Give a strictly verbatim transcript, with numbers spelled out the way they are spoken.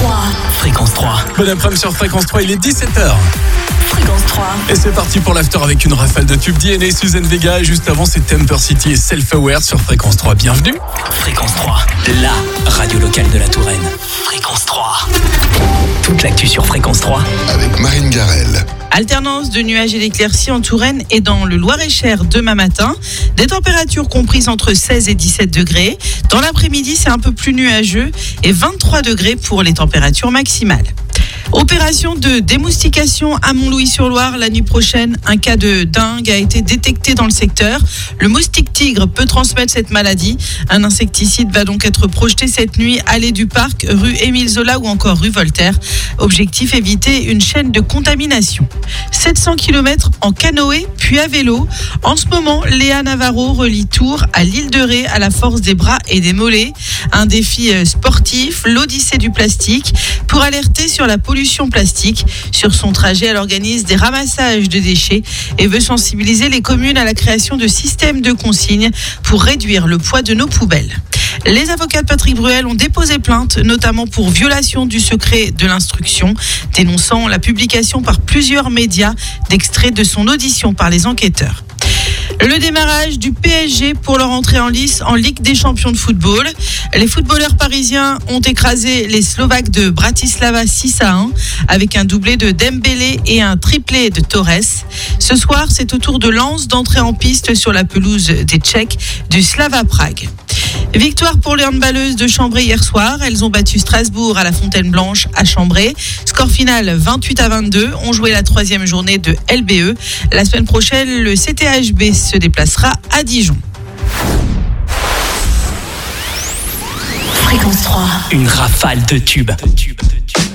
trois. Fréquence trois. Bon après-midi sur Fréquence trois, il est dix-sept heures. Fréquence trois. Et c'est parti pour l'after avec une rafale de tubes. D N A, Suzanne Vega. Et juste avant, c'est Temper City et Self-Aware sur Fréquence trois. Bienvenue. Fréquence trois, la radio locale de la Touraine. Fréquence trois. Toute l'actu sur Fréquence trois. Avec Marine Garel. Alternance de nuages et d'éclaircies en Touraine et dans le Loir-et-Cher demain matin. Des températures comprises entre seize et dix-sept degrés. Dans l'après-midi, c'est un peu plus nuageux et vingt-trois degrés pour les températures maximales. Opération de démoustication à Montlouis-sur-Loire la nuit prochaine. Un cas de dengue a été détecté dans le secteur. Le moustique tigre peut transmettre cette maladie. Un insecticide va donc être projeté cette nuit, allée du Parc, rue Émile Zola ou encore rue Voltaire. Objectif, éviter une chaîne de contamination. sept cents kilomètres en canoë puis à vélo. En ce moment, Léa Navarro relie Tours à l'île de Ré à la force des bras et des mollets. Un défi sportif, l'Odyssée du plastique, pour alerter sur la pollution plastique. Sur son trajet, elle organise des ramassages de déchets et veut sensibiliser les communes à la création de systèmes de consignes pour réduire le poids de nos poubelles. Les avocats de Patrick Bruel ont déposé plainte, notamment pour violation du secret de l'instruction, dénonçant la publication par plusieurs médias d'extraits de son audition par les enquêteurs. Le démarrage du P S G pour leur entrée en lice en Ligue des champions de football. Les footballeurs parisiens ont écrasé les Slovaques de Bratislava six à un avec un doublé de Dembélé et un triplé de Torres. Ce soir, c'est au tour de Lens d'entrer en piste sur la pelouse des Tchèques du Slava Prague. Victoire pour les handballeuses de Chambray hier soir. Elles ont battu Strasbourg à la Fontaine-Blanche à Chambray. Score final vingt-huit à vingt-deux. On jouait la troisième journée de L B E. La semaine prochaine, le C T H B se déplacera à Dijon. Fréquence trois. Une rafale de tubes.